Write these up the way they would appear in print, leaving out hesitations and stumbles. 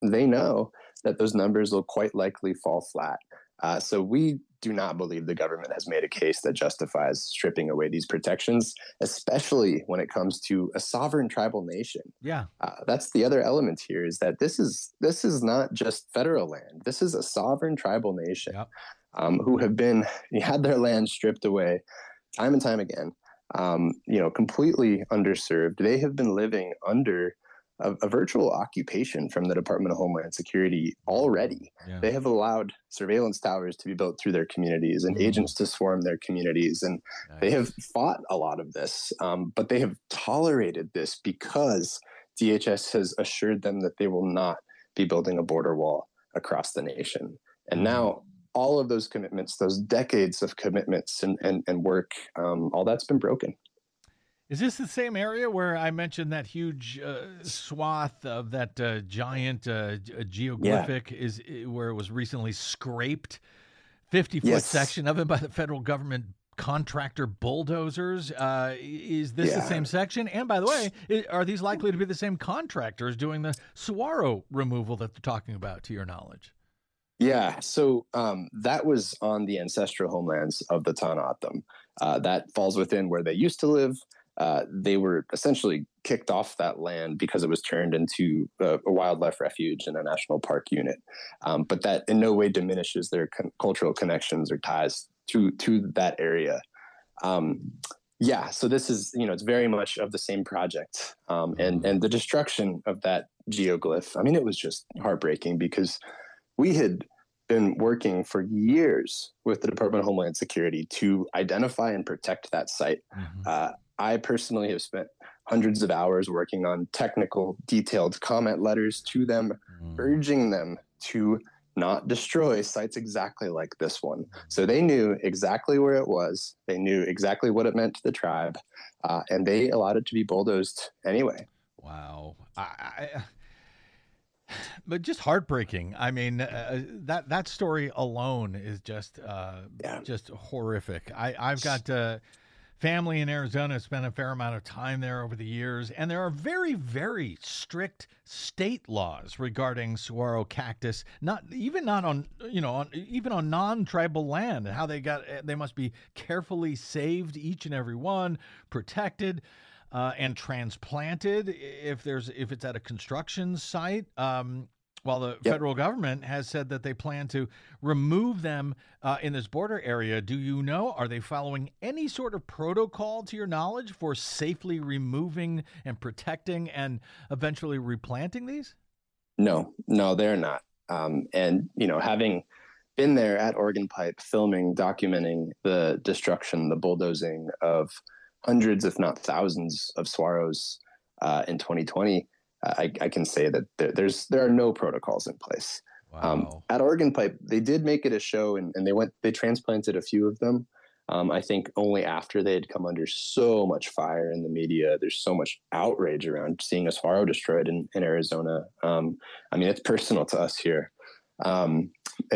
they know that those numbers will quite likely fall flat. So we do not believe the government has made a case that justifies stripping away these protections, especially when it comes to a sovereign tribal nation. Yeah. That's the other element here, is that this is not just federal land. This is a sovereign tribal nation Yep. who have been had their land stripped away time and time again. Completely underserved. They have been living under a virtual occupation from the Department of Homeland Security already. Yeah. They have allowed surveillance towers to be built through their communities and agents to swarm their communities. And they have fought a lot of this, but they have tolerated this because DHS has assured them that they will not be building a border wall across the nation. And now all of those commitments, those decades of commitments and work, all that's been broken. Is this the same area where I mentioned that huge swath of that giant geoglyphic is where it was recently scraped? 50-foot section of it by the federal government contractor bulldozers. Is this the same section? And by the way, are these likely to be the same contractors doing the saguaro removal that they're talking about, to your knowledge? Yeah, so that was on the ancestral homelands of the Tanatam. That falls within where they used to live. They were essentially kicked off that land because it was turned into a wildlife refuge and a national park unit. But that in no way diminishes their cultural connections or ties to that area. So this is, it's very much of the same project. And the destruction of that geoglyph, I mean, it was just heartbreaking because we had been working for years with the Department of Homeland Security to identify and protect that site. I personally have spent hundreds of hours working on technical, detailed comment letters to them, urging them to not destroy sites exactly like this one. So they knew exactly where it was. They knew exactly what it meant to the tribe, and they allowed it to be bulldozed anyway. Wow. But just heartbreaking. I mean, that story alone is just horrific. I've got family in Arizona, spent a fair amount of time there over the years, and there are very, very strict state laws regarding saguaro cactus. Even on non-tribal land, and how they must be carefully saved, each and every one, protected. And transplanted if it's at a construction site. While the federal government has said that they plan to remove them in this border area. Do you know, are they following any sort of protocol, to your knowledge, for safely removing and protecting and eventually replanting these? No, they're not. And having been there at Oregon Pipe, filming, documenting the destruction, the bulldozing of hundreds, if not thousands, of saguaros in 2020, I can say that there are no protocols in place. Wow. At Oregon Pipe, they did make it a show, and they transplanted a few of them. I think only after they had come under so much fire in the media. There's so much outrage around seeing a saguaro destroyed in Arizona. I mean, it's personal to us here, and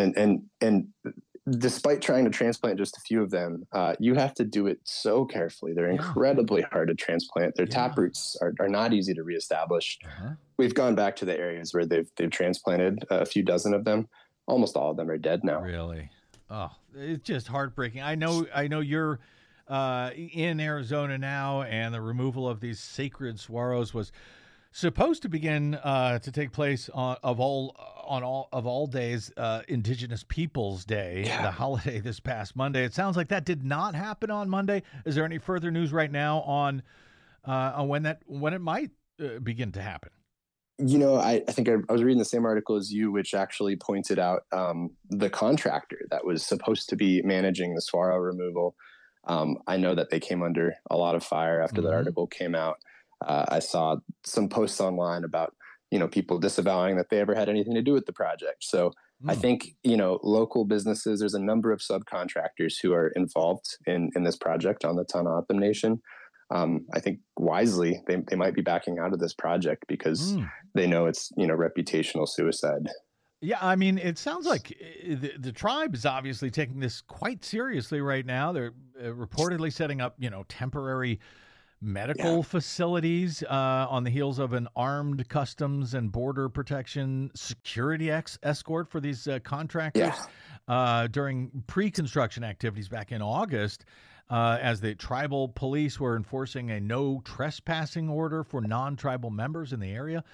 despite trying to transplant just a few of them, you have to do it so carefully. They're incredibly hard to transplant. Their tap roots are not easy to reestablish. We've gone back to the areas where they've transplanted a few dozen of them. Almost all of them are dead now. Really? Oh, it's just heartbreaking. I know you're in Arizona now, and the removal of these sacred saguaros was supposed to begin to take place on all days, Indigenous Peoples Day, the holiday this past Monday. It sounds like that did not happen on Monday. Is there any further news right now on when it might begin to happen? I think I was reading the same article as you, which actually pointed out the contractor that was supposed to be managing the saguaro removal. I know that they came under a lot of fire after that article came out. I saw some posts online about, people disavowing that they ever had anything to do with the project. So I think, local businesses, there's a number of subcontractors who are involved in this project on the Tanatam Nation. I think wisely, they might be backing out of this project because they know it's, reputational suicide. Yeah, I mean, it sounds like the tribe is obviously taking this quite seriously right now. They're reportedly setting up, temporary medical facilities on the heels of an armed Customs and Border Protection security escort for these contractors during pre-construction activities back in August, as the tribal police were enforcing a no trespassing order for non-tribal members in the area.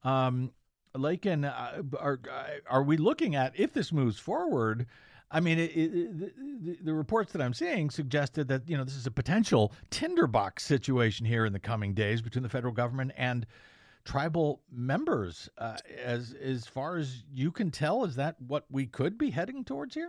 Lakin, are we looking at, if this moves forward, I mean, the reports that I'm seeing suggested that, this is a potential tinderbox situation here in the coming days between the federal government and tribal members. As far as you can tell, is that what we could be heading towards here?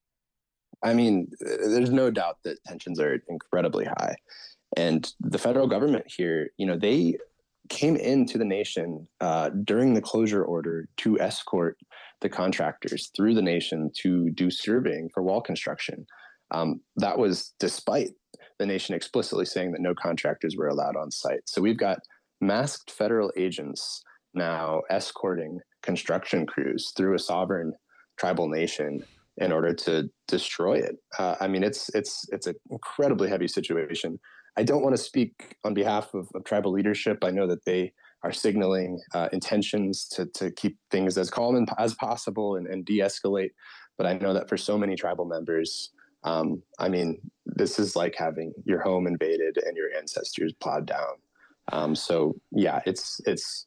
I mean, there's no doubt that tensions are incredibly high. And the federal government here, they came into the nation during the closure order to escort the contractors through the nation to do surveying for wall construction. That was despite the nation explicitly saying that no contractors were allowed on site. So we've got masked federal agents now escorting construction crews through a sovereign tribal nation in order to destroy it. I mean, it's an incredibly heavy situation. I don't want to speak on behalf of tribal leadership. I know that they are signaling intentions to keep things as calm as possible and de-escalate. But I know that for so many tribal members, I mean, this is like having your home invaded and your ancestors plowed down. So yeah, it's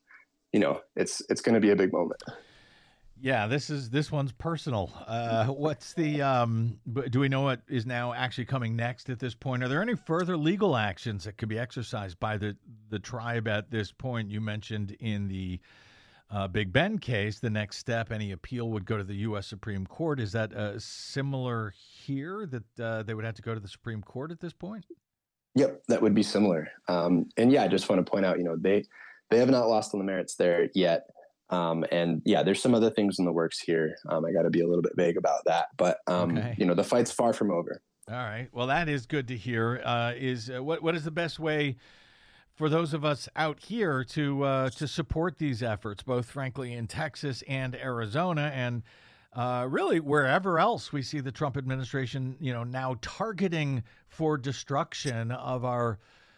going to be a big moment. Yeah, this one's personal. What's the do we know what is now actually coming next at this point? Are there any further legal actions that could be exercised by the tribe at this point? You mentioned in the Big Bend case, the next step, any appeal would go to the U.S. Supreme Court. Is that similar here, that they would have to go to the Supreme Court at this point? Yep, that would be similar. And yeah, I just want to point out, they have not lost on the merits there yet. And yeah, there's some other things in the works here. I got to be a little bit vague about that, but okay. The fight's far from over. All right. Well, that is good to hear. What is the best way for those of us out here to support these efforts, both frankly in Texas and Arizona, and really wherever else we see the Trump administration, now targeting for destruction of our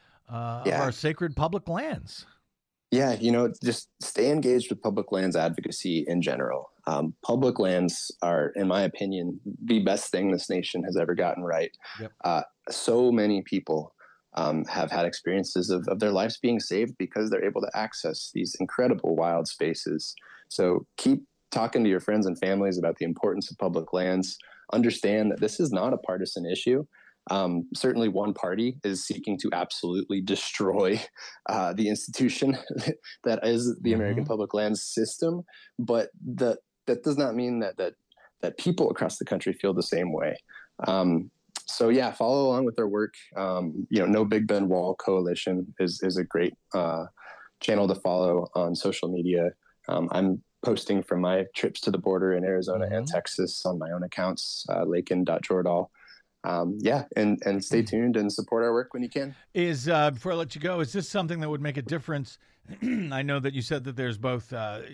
sacred public lands? Yeah, just stay engaged with public lands advocacy in general. Public lands are, in my opinion, the best thing this nation has ever gotten right. Yep. So many people have had experiences of their lives being saved because they're able to access these incredible wild spaces. So keep talking to your friends and families about the importance of public lands. Understand that this is not a partisan issue. Certainly one party is seeking to absolutely destroy the institution that is the American public lands system, but that does not mean that people across the country feel the same way. So yeah, follow along with their work. No Big Bend Wall Coalition is a great channel to follow on social media. I'm posting from my trips to the border in Arizona and Texas on my own accounts, lakin.jordahl. And stay tuned and support our work when you can. Before I let you go, is this something that would make a difference? I know that you said that there's both,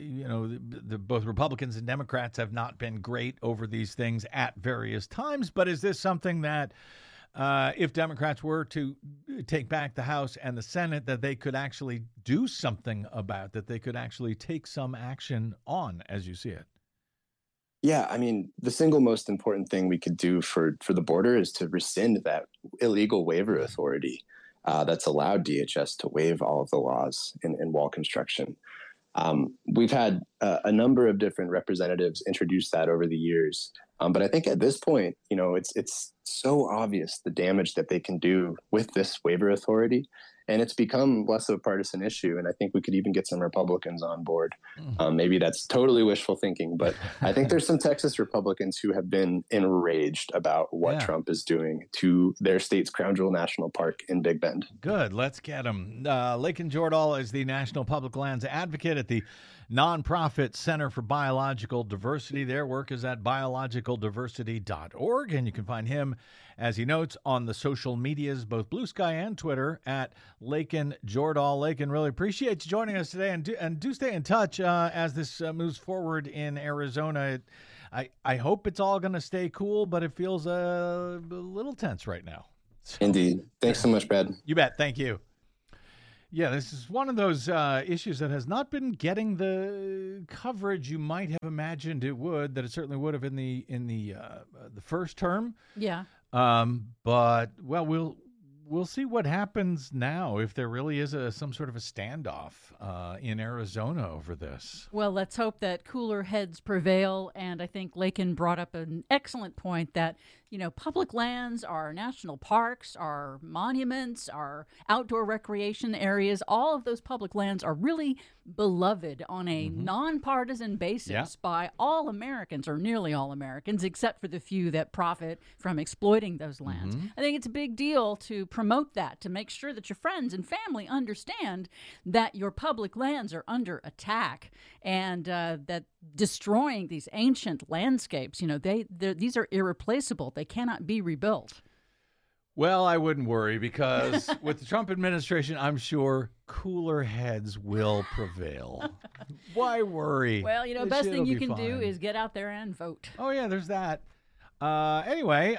both Republicans and Democrats have not been great over these things at various times, but is this something that if Democrats were to take back the House and the Senate, that they could actually do something about, that they could actually take some action on, as you see it? Yeah, I mean, the single most important thing we could do for the border is to rescind that illegal waiver authority that's allowed DHS to waive all of the laws in wall construction. We've had a number of different representatives introduce that over the years. But I think at this point, it's so obvious the damage that they can do with this waiver authority. And it's become less of a partisan issue. And I think we could even get some Republicans on board. Maybe that's totally wishful thinking, but I think there's some Texas Republicans who have been enraged about what Trump is doing to their state's Crown Jewel National Park in Big Bend. Good. Let's get them. Lakin Jordahl is the National Public Lands Advocate at the nonprofit Center for Biological Diversity. Their work is at biologicaldiversity.org, and you can find him, as he notes, on the social medias, both Blue Sky and Twitter, at Lakin Jordahl. Lakin, really appreciate you joining us today, and do stay in touch as this moves forward in Arizona. I hope it's all going to stay cool, but it feels a little tense right now. Indeed. Thanks so much, Brad. You bet. Thank you. Yeah, this is one of those issues that has not been getting the coverage you might have imagined it would. That it certainly would have in the first term. Yeah. But well, we'll see what happens now if there really is some sort of a standoff in Arizona over this. Well, let's hope that cooler heads prevail. And I think Lakin brought up an excellent point that, public lands, our national parks, our monuments, our outdoor recreation areas, all of those public lands are really beloved on a nonpartisan basis by all Americans, or nearly all Americans, except for the few that profit from exploiting those lands. I think it's a big deal to promote that, to make sure that your friends and family understand that your public lands are under attack, and that destroying these ancient landscapes, these are irreplaceable. They cannot be rebuilt. Well, I wouldn't worry, because with the Trump administration, I'm sure cooler heads will prevail. Why worry? Well, best thing you can do is get out there and vote. Oh, yeah, there's that. Anyway,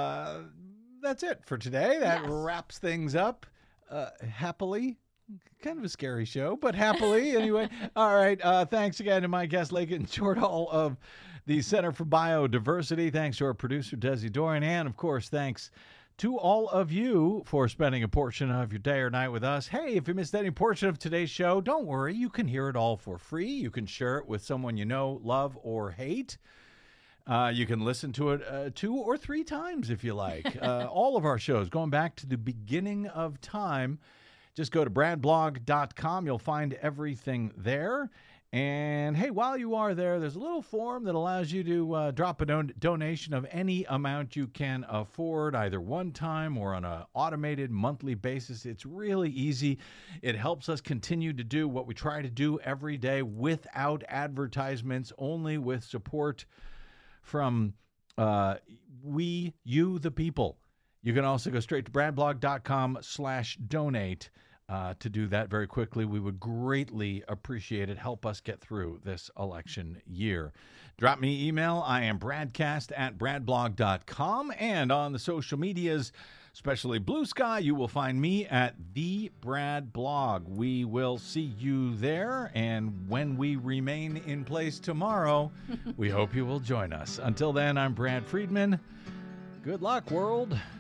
that's it for today. That wraps things up happily. Kind of a scary show, but happily anyway. All right. Thanks again to my guest, Lakin Shortall of the Center for Biodiversity. Thanks to our producer, Desi Dorian. And, of course, thanks to all of you for spending a portion of your day or night with us. Hey, if you missed any portion of today's show, don't worry. You can hear it all for free. You can share it with someone you know, love, or hate. You can listen to it 2 or 3 times if you like. All of our shows, going back to the beginning of time. Just go to bradblog.com. You'll find everything there. And, hey, while you are there, there's a little form that allows you to drop a donation of any amount you can afford, either one time or on an automated monthly basis. It's really easy. It helps us continue to do what we try to do every day without advertisements, only with support from you, the people. You can also go straight to bradblog.com/donate to do that very quickly. We would greatly appreciate it. Help us get through this election year. Drop me email. I am bradcast@bradblog.com. And on the social medias, especially Blue Sky, you will find me at The Brad Blog. We will see you there. And when we remain in place tomorrow, we hope you will join us. Until then, I'm Brad Friedman. Good luck, world.